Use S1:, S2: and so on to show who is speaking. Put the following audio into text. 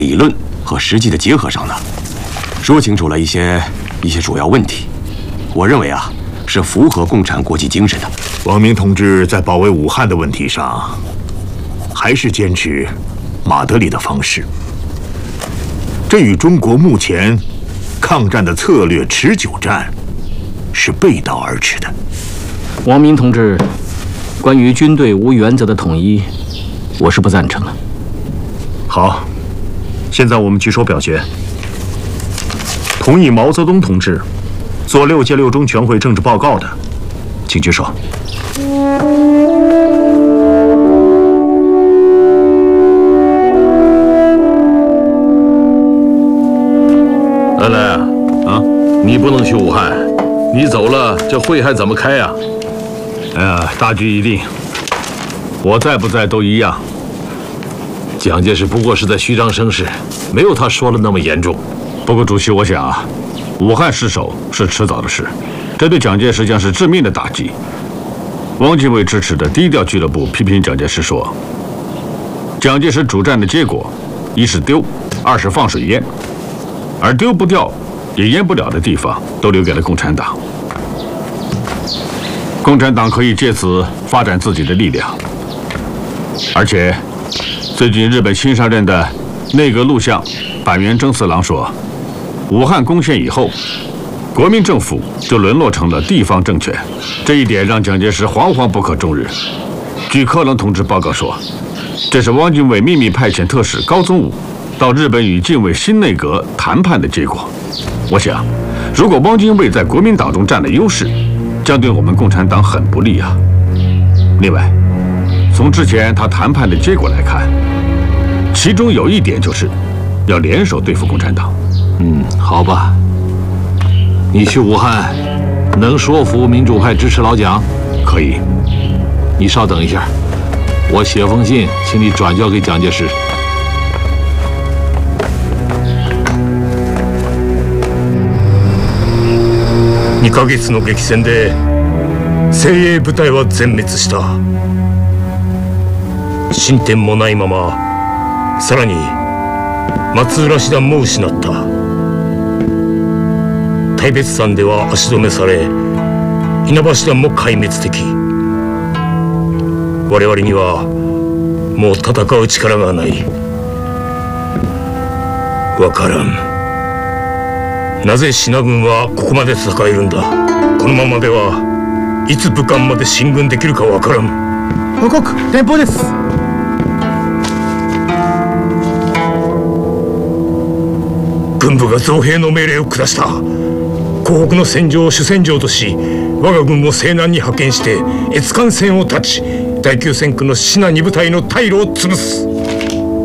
S1: 理论和实际的结合上呢，说清楚了一些主要问题。我认为啊，是符合共产国际精神的。
S2: 王明同志在保卫武汉的问题上，还是坚持马德里的方式，这与中国目前抗战的策略持久战是背道而驰的。
S3: 王明同志，关于军队无原则的统一，我是不赞成的。
S4: 好，现在我们举手表决，同意毛泽东同志做6届6中全会政治报告的，请举手。
S5: 来来啊，你不能去武汉，你走了，这会还怎么开呀？
S4: 哎呀，大局已定，我在不在都一样。
S5: 蒋介石不过是在虚张声势，没有他说的那么严重。
S4: 不过主席，我想啊，武汉失守是迟早的事，这对蒋介石将是致命的打击。汪精卫支持的低调俱乐部批评蒋介石说，蒋介石主战的结果，一是丢，二是放水淹，而丢不掉也淹不了的地方，都留给了共产党。共产党可以借此发展自己的力量，而且最近日本新上任的内阁陆相板垣征四郎说，武汉攻陷以后，国民政府就沦落成了地方政权，这一点让蒋介石惶惶不可终日。据柯棱同志报告说，这是汪精卫秘密派遣特使高宗武到日本与近卫新内阁谈判的结果。我想，如果汪精卫在国民党中占了优势，将对我们共产党很不利啊。另外，从之前他谈判的结果来看，其中有一点就是要联手对付共产党。
S5: 好吧，你去武汉能说服民主派支持老蒋？
S4: 可以。
S5: 你稍等一下，我写封信，请你转交给蒋介石。
S6: 2ヶ月の激戦で精鋭部隊は全滅した。進展もないまま、さらに松浦師団も失った。大別山では足止めされ、稲葉師団も壊滅的。我々にはもう戦う力がない。わからん。なぜ支那軍はここまで戦えるんだ。このままではいつ武漢まで進軍できるかわからん。
S7: 報告電報です。
S6: 軍部が増兵の命令を下した。東北の戦場を主戦場とし、我が軍を西南に派遣して越艦線を断ち、第9戦区の支那2部隊の退路を潰す。